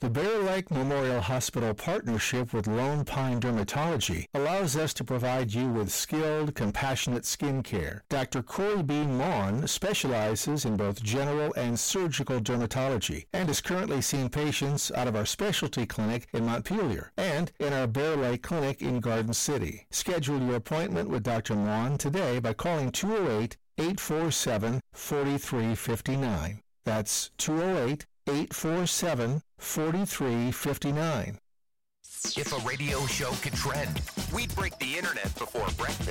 The Bear Lake Memorial Hospital partnership with Lone Pine Dermatology allows us to provide you with skilled, compassionate skin care. Dr. Corey B. Maughan specializes in both general and surgical dermatology and is currently seeing patients out of our specialty clinic in Montpelier and in our Bear Lake Clinic in Garden City. Schedule your appointment with Dr. Maughan today by calling 208-847-4359. That's 208-847-4359. If a radio show could trend, we'd break the internet before breakfast.